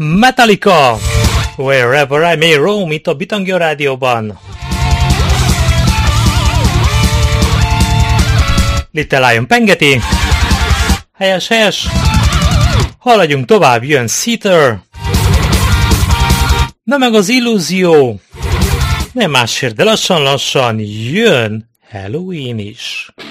Metallica! Wherever I May Roam, itt a Bitangja Rádióban. Little Lion pengeti. Helyes, helyes. Haladjunk tovább, jön Seether. Na meg az illúzió. Nem másért, de lassan-lassan jön Halloween is.